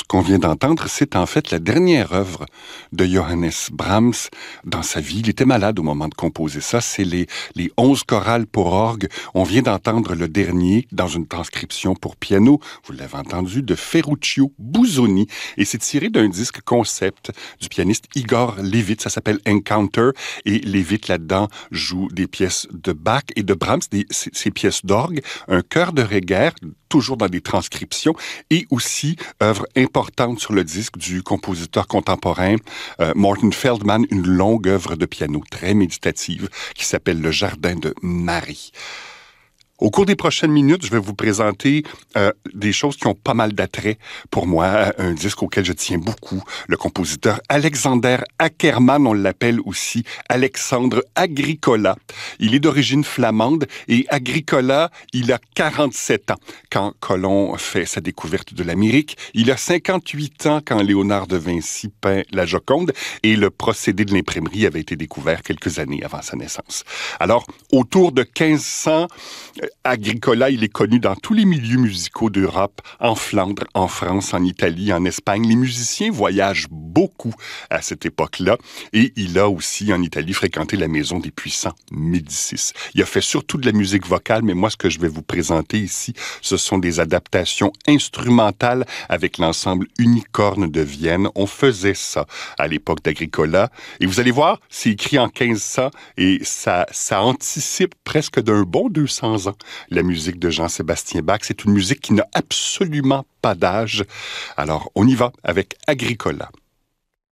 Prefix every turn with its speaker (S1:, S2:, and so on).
S1: qu'on vient d'entendre, c'est en fait la dernière œuvre de Johannes Brahms dans sa vie. Il était malade au moment de composer ça. C'est les 11 chorales pour orgue. On vient d'entendre le dernier dans une transcription pour piano, vous l'avez entendu, de Ferruccio Busoni. Et c'est tiré d'un disque concept du pianiste Igor Levit. Ça s'appelle Encounter. Et Levit, là-dedans, joue des pièces de Bach et de Brahms, ces pièces d'orgue, un chœur de Reger, toujours dans des transcriptions, et aussi œuvre importante sur le disque du compositeur contemporain Morton Feldman, une longue œuvre de piano très méditative qui s'appelle Le Jardin de Marie. Au cours des prochaines minutes, je vais vous présenter des choses qui ont pas mal d'attrait pour moi. Un disque auquel je tiens beaucoup. Le compositeur Alexander Ackermann, on l'appelle aussi Alexandre Agricola. Il est d'origine flamande et Agricola, il a 47 ans quand Colomb fait sa découverte de l'Amérique. Il a 58 ans quand Léonard de Vinci peint la Joconde et le procédé de l'imprimerie avait été découvert quelques années avant sa naissance. Alors, autour de 1500, Agricola, il est connu dans tous les milieux musicaux d'Europe, en Flandre, en France, en Italie, en Espagne. Les musiciens voyagent beaucoup à cette époque-là et il a aussi, en Italie, fréquenté la maison des puissants Médicis. Il a fait surtout de la musique vocale, mais moi, ce que je vais vous présenter ici, ce sont des adaptations instrumentales avec l'ensemble Unicorne de Vienne. On faisait ça à l'époque d'Agricola. Et vous allez voir, c'est écrit en 1500 et ça anticipe presque d'un bon 200 ans la musique de Jean-Sébastien Bach. C'est une musique qui n'a absolument pas d'âge. Alors, on y va avec Agricola.